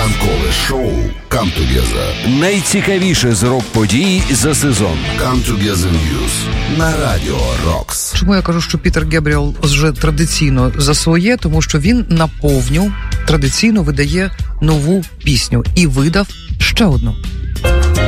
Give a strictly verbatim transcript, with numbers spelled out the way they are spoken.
Ранкове шоу Come Together. Найцікавіше з рок-подій за сезон. Come Together News на Радіо Рокс. Чому я кажу, що Пітер Гебріел вже традиційно за своє? Тому що він наповню традиційно видає нову пісню і видав ще одну.